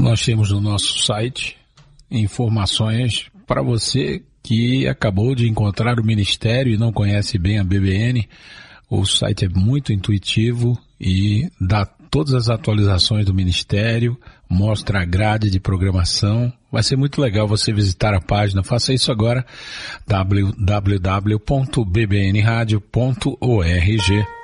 Nós temos no nosso site informações para você que acabou de encontrar o Ministério e não conhece bem a BBN. O site é muito intuitivo e dá todas as atualizações do Ministério, mostra a grade de programação. Vai ser muito legal você visitar a página. Faça isso agora, www.bbnradio.org.